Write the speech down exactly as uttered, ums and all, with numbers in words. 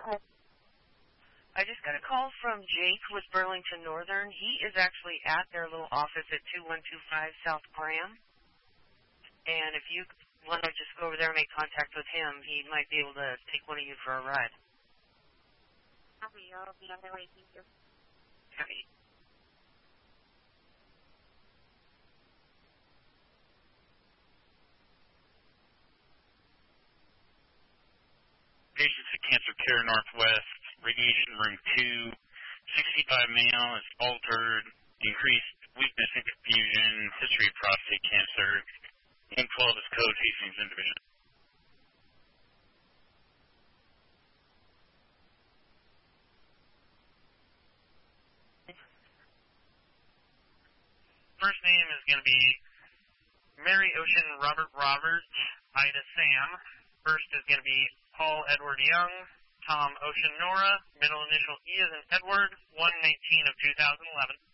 I just got a call from Jake with Burlington Northern. He is actually at their little office at two one two five South Graham. And if you want to just go over there and make contact with him, he might be able to take one of you for a ride. Copy. I'll be on my way. Thank you. Copy. Patients at Cancer Care Northwest, radiation room two, sixty-five male is altered, increased weakness and confusion, history of prostate cancer, one twelve is code Hastings Division. First name is going to be Mary Ocean Robert Roberts, Ida Sam. First is going to be Paul Edward Young, Tom Ocean Nora. Middle initial E is in Edward, one nineteen of two thousand eleven.